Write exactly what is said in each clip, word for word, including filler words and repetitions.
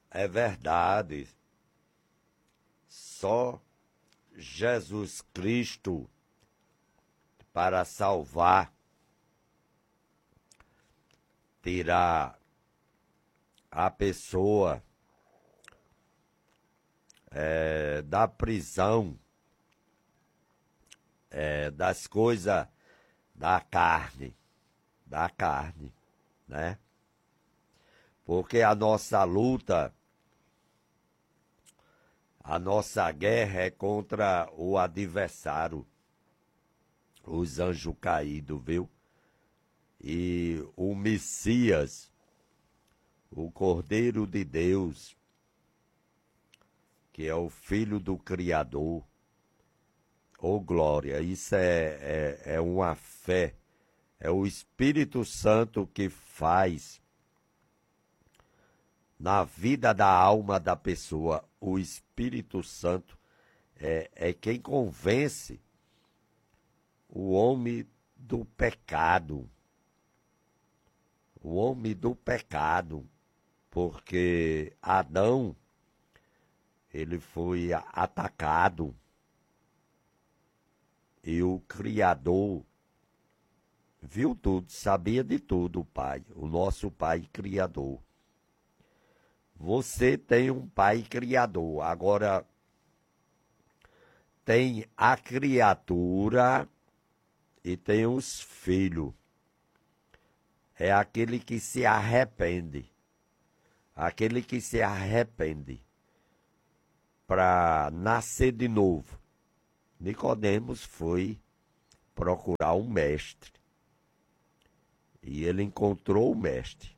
É verdade. Só Jesus Cristo para salvar, tirar a pessoa é, da prisão, é, das coisas da carne, da carne, né? Porque a nossa luta, a nossa guerra é contra o adversário, os anjos caídos, viu? E o Messias, o Cordeiro de Deus, que é o Filho do Criador, ô glória, isso é, é, é uma fé, é o Espírito Santo que faz na vida da alma da pessoa. O Espírito Santo é, é quem convence o homem do pecado, o homem do pecado, porque Adão, ele foi atacado e o Criador viu tudo, sabia de tudo, o Pai, o nosso Pai Criador. Você tem um Pai Criador, agora tem a criatura e tem os filhos. É aquele que se arrepende, aquele que se arrepende para nascer de novo. Nicodemos foi procurar um mestre e ele encontrou o mestre.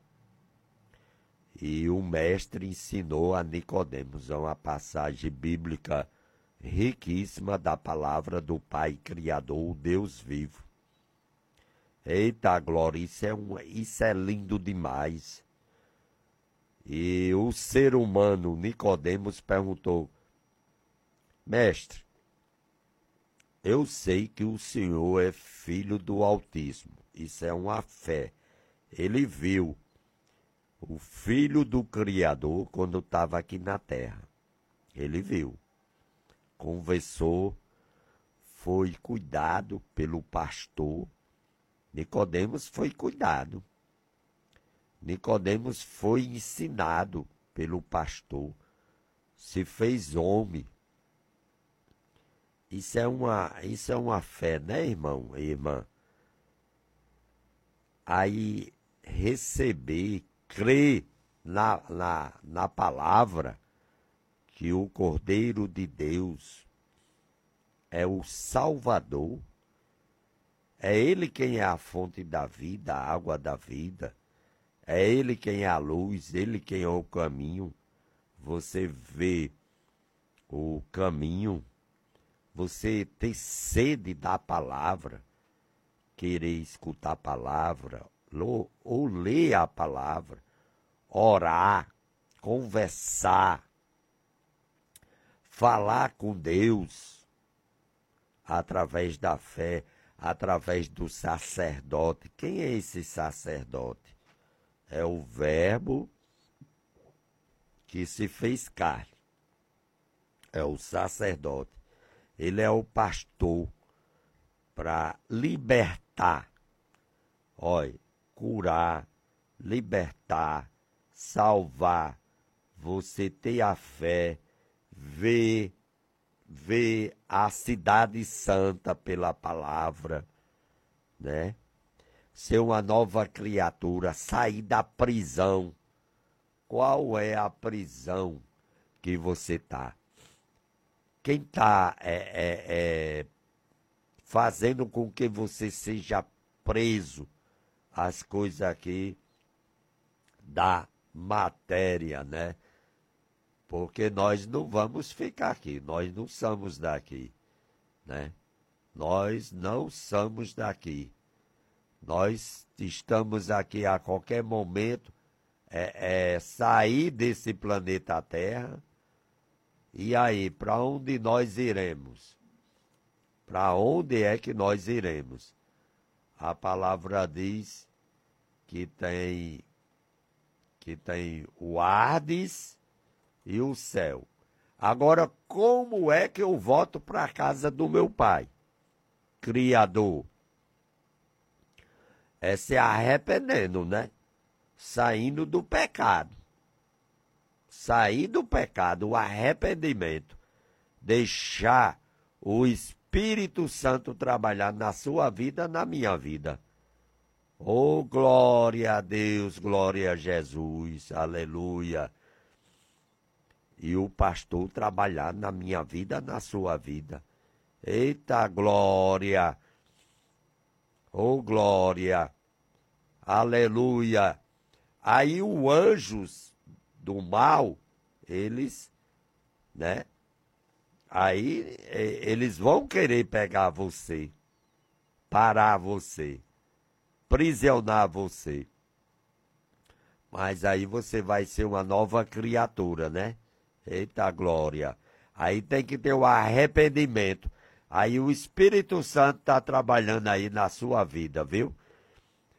E o mestre ensinou a Nicodemos, é uma passagem bíblica riquíssima da palavra do Pai Criador, o Deus vivo. Eita glória, isso é, um, isso é lindo demais. E o ser humano, Nicodemos, perguntou: mestre, eu sei que o Senhor é filho do Altíssimo, isso é uma fé. Ele viu o Filho do Criador quando estava aqui na terra. Ele viu, conversou, foi cuidado pelo pastor. Nicodemos foi cuidado. Nicodemos foi ensinado pelo pastor. Se fez homem. Isso é uma, isso é uma fé, né, irmão e irmã? Aí receber, crer na, na, na palavra que o Cordeiro de Deus é o Salvador, é Ele quem é a fonte da vida, a água da vida, é Ele quem é a luz, Ele quem é o caminho. Você vê o caminho, você ter sede da palavra, querer escutar a palavra, ou, ou ler a palavra, orar, conversar, falar com Deus através da fé, através do sacerdote. Quem é esse sacerdote? É o Verbo que se fez carne. É o sacerdote. Ele é o pastor para libertar, olha, curar, libertar, salvar. Você ter a fé, ver, ver a cidade santa pela palavra, né? Ser uma nova criatura, sair da prisão. Qual é a prisão que você está? Quem está é, é, é, fazendo com que você seja preso às coisas aqui da matéria, né? Porque nós não vamos ficar aqui, nós não somos daqui, né? Nós não somos daqui. Nós estamos aqui a qualquer momento, é, é sair desse planeta Terra. E aí, para onde nós iremos? Para onde é que nós iremos? A palavra diz que tem, que tem o Hades e o céu. Agora, como é que eu volto para a casa do meu pai, Criador? É se arrependendo, né? Saindo do pecado. Sair do pecado, o arrependimento. Deixar o Espírito Santo trabalhar na sua vida, na minha vida. Oh, glória a Deus, glória a Jesus, aleluia. E o pastor trabalhar na minha vida, na sua vida. Eita glória! Oh glória! Aleluia! Aí os anjos do mal, eles, né? Aí eles vão querer pegar você, parar você, prisionar você. Mas aí você vai ser uma nova criatura, né? Eita glória! Aí tem que ter o arrependimento. Aí o Espírito Santo está trabalhando aí na sua vida, viu?